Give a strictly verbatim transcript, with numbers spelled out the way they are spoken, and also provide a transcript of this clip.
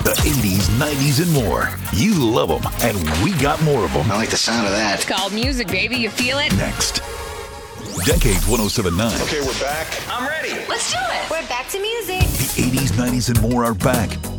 The eighties, nineties, and more. You love them, and we got more of them. I like the sound of that. It's called music, baby. You feel it? Next. Decades one oh seven point nine. Okay, we're back. I'm ready. Let's do it. We're back to music. The eighties, nineties, and more are back.